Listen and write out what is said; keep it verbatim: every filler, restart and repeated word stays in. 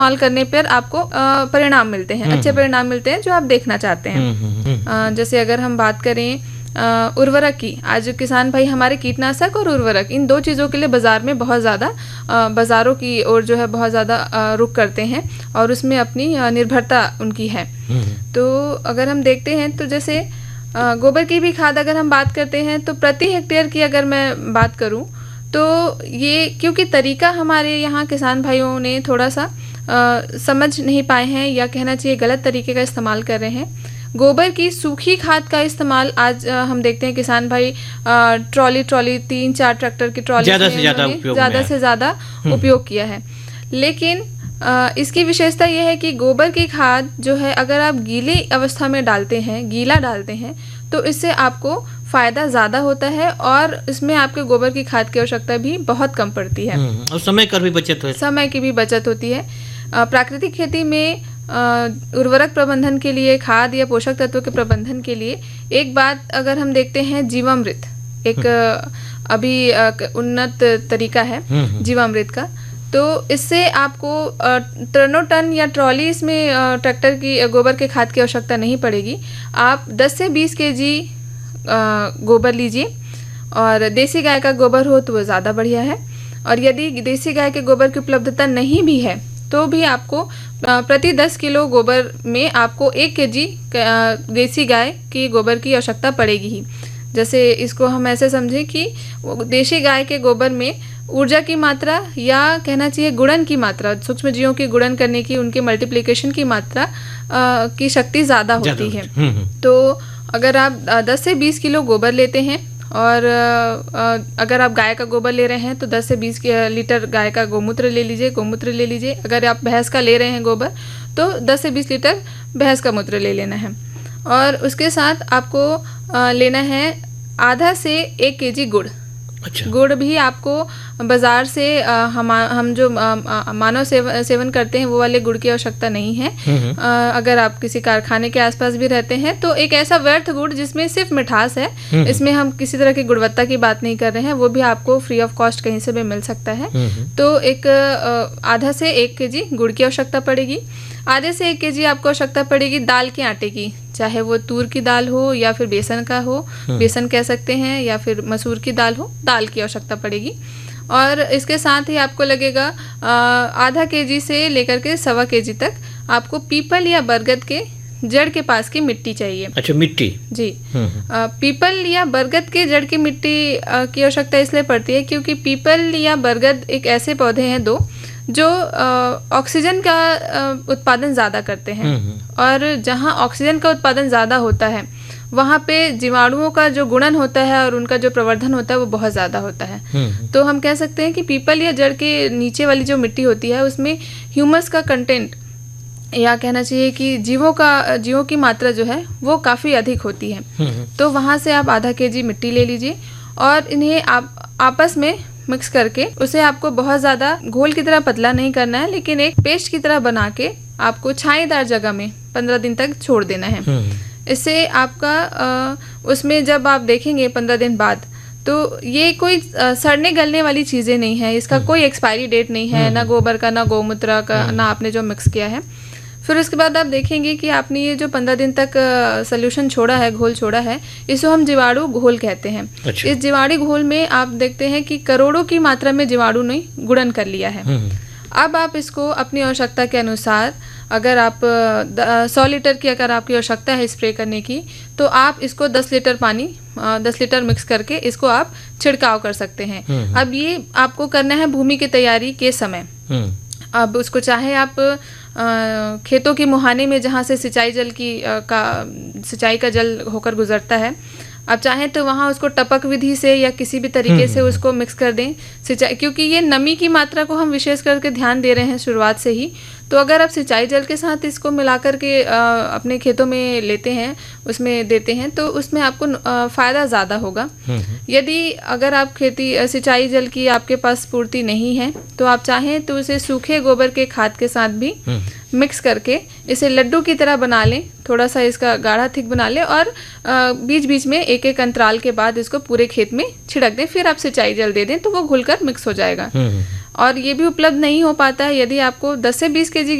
इस्तेमाल करने पर आपको अ, परिणाम मिलते हैं, अच्छे परिणाम मिलते हैं जो आप देखना चाहते हैं। अ, जैसे अगर हम बात करें अ, उर्वरक की, आज किसान भाई हमारे कीटनाशक और उर्वरक इन दो चीज़ों के लिए बाज़ार में बहुत ज़्यादा अ, बाज़ारों की ओर जो है बहुत ज़्यादा अ, रुख करते हैं और उसमें अपनी अ, निर्भरता उनकी है। तो अगर हम देखते हैं तो जैसे अ, गोबर की भी खाद अगर हम बात करते हैं तो प्रति हेक्टेयर की अगर मैं बात करूं तो ये, क्योंकि तरीका हमारे यहाँ किसान भाइयों ने थोड़ा सा अ, समझ नहीं पाए हैं या कहना चाहिए गलत तरीके का इस्तेमाल कर रहे हैं। गोबर की सूखी खाद का इस्तेमाल आज अ, हम देखते हैं किसान भाई अ, ट्रॉली ट्रॉली तीन चार ट्रैक्टर की ट्रॉली ज़्यादा से ज़्यादा उपयोग में ज़्यादा है। से ज़्यादा उपयोग किया है। लेकिन अ, इसकी विशेषता यह है कि गोबर की खाद जो है अगर आप गीली अवस्था में डालते हैं, गीला डालते हैं, तो इससे आपको फ़ायदा ज़्यादा होता है और इसमें आपके गोबर की खाद की आवश्यकता भी बहुत कम पड़ती है और समय का भी बचत है। समय की भी बचत होती है। अ, प्राकृतिक खेती में अ, उर्वरक प्रबंधन के लिए, खाद या पोषक तत्वों के प्रबंधन के लिए एक बात अगर हम देखते हैं, जीवामृत एक अ, अभी अ, उन्नत तरीका है जीवामृत का। तो इससे आपको अ, टनों टन या ट्रॉली इसमें अ, ट्रैक्टर की अ, गोबर के खाद की आवश्यकता नहीं पड़ेगी। आप दस से बीस केजी गोबर लीजिए और देसी गाय का गोबर हो तो वो ज़्यादा बढ़िया है। और यदि देसी गाय के गोबर की उपलब्धता नहीं भी है तो भी आपको अ, प्रति दस किलो गोबर में आपको एक केजी अ, देसी गाय की गोबर की आवश्यकता पड़ेगी ही। जैसे इसको हम ऐसे समझें कि वो देशी गाय के गोबर में ऊर्जा की मात्रा या कहना चाहिए गुणन की मात्रा, सूक्ष्म जीवों की गुणन करने की, उनके मल्टीप्लिकेशन की मात्रा अ, की शक्ति ज़्यादा होती है। तो अगर आप अ, दस से बीस किलो गोबर लेते हैं और अ, अगर आप गाय का गोबर ले रहे हैं तो दस से बीस लीटर गाय का गोमूत्र ले लीजिए गोमूत्र ले लीजिए अगर आप भैंस का ले रहे हैं गोबर तो दस से बीस लीटर भैंस का मूत्र ले लेना है। और उसके साथ आपको अ, लेना है आधा से एक केजी गुड़। अच्छा। गुड़ भी आपको बाज़ार से अ, हम हम जो अ, मानव सेवन सेवन करते हैं वो वाले गुड़ की आवश्यकता नहीं है। अ, अगर आप किसी कारखाने के आसपास भी रहते हैं तो एक ऐसा व्यर्थ गुड़ जिसमें सिर्फ मिठास है, इसमें हम किसी तरह की गुणवत्ता की बात नहीं कर रहे हैं, वो भी आपको फ्री ऑफ कॉस्ट कहीं से भी मिल सकता है। तो एक अ, आधा से एक केजी गुड़ की आवश्यकता पड़ेगी। आधे से एक केजी आपको आवश्यकता पड़ेगी दाल के आटे की, चाहे वो तूर की दाल हो या फिर बेसन का हो, बेसन कह सकते हैं, या फिर मसूर की दाल हो, दाल की आवश्यकता पड़ेगी। और इसके साथ ही आपको लगेगा आधा केजी से लेकर के सवा केजी तक आपको पीपल या बरगद के जड़ के पास की मिट्टी चाहिए। अच्छा, मिट्टी जी। आ, पीपल या बरगद के जड़ की मिट्टी आ, की आवश्यकता इसलिए पड़ती है क्योंकि पीपल या बरगद एक ऐसे पौधे हैं दो जो ऑक्सीजन का आ, उत्पादन ज़्यादा करते हैं और जहाँ ऑक्सीजन का उत्पादन ज़्यादा होता है वहाँ पे जीवाणुओं का जो गुणन होता है और उनका जो प्रवर्धन होता है वो बहुत ज़्यादा होता है। तो हम कह सकते हैं कि पीपल या जड़ के नीचे वाली जो मिट्टी होती है उसमें ह्यूमस का कंटेंट या कहना चाहिए कि जीवों का जीवों की मात्रा जो है वो काफ़ी अधिक होती है। तो वहाँ से आप आधा केजी मिट्टी ले लीजिए और इन्हें आप आपस में मिक्स करके उसे आपको बहुत ज़्यादा घोल की तरह पतला नहीं करना है, लेकिन एक पेस्ट की तरह बना के आपको छाईदार जगह में पंद्रह दिन तक छोड़ देना है। इससे आपका आ, उसमें जब आप देखेंगे पंद्रह दिन बाद तो ये कोई सड़ने गलने वाली चीज़ें नहीं है, इसका कोई एक्सपायरी डेट नहीं है, ना गोबर का ना गौमूत्र का ना आपने जो मिक्स किया है। फिर उसके बाद आप देखेंगे कि आपने ये जो पंद्रह दिन तक सोल्यूशन छोड़ा है, घोल छोड़ा है, इसको हम जीवाणु घोल कहते हैं। अच्छा। इस जीवाणु घोल में आप देखते हैं कि करोड़ों की मात्रा में जीवाणु ने गुणन कर लिया है। अब आप इसको अपनी आवश्यकता के अनुसार, अगर आप सौ लीटर की अगर आपकी आवश्यकता है स्प्रे करने की तो आप इसको दस लीटर पानी दस लीटर मिक्स करके इसको आप छिड़काव कर सकते हैं। अब ये आपको करना है भूमि की तैयारी के समय। अब उसको चाहे आप आ, खेतों के मुहाने में जहाँ से सिंचाई जल की आ, का सिंचाई का जल होकर गुजरता है, आप चाहें तो वहाँ उसको टपक विधि से या किसी भी तरीके से उसको मिक्स कर दें सिंचाई, क्योंकि ये नमी की मात्रा को हम विशेष करके ध्यान दे रहे हैं शुरुआत से ही। तो अगर आप सिंचाई जल के साथ इसको मिलाकर के आ, अपने खेतों में लेते हैं, उसमें देते हैं तो उसमें आपको फ़ायदा ज़्यादा होगा। यदि अगर आप खेती सिंचाई जल की आपके पास पूर्ति नहीं है तो आप चाहें तो उसे सूखे गोबर के खाद के साथ भी मिक्स करके इसे लड्डू की तरह बना लें, थोड़ा सा इसका गाढ़ा थिक बना लें और बीच बीच में एक एक अंतराल के बाद इसको पूरे खेत में छिड़क दें। फिर आप सिंचाई जल दे दें तो वो घुलकर मिक्स हो जाएगा। और ये भी उपलब्ध नहीं हो पाता है यदि आपको दस से बीस केजी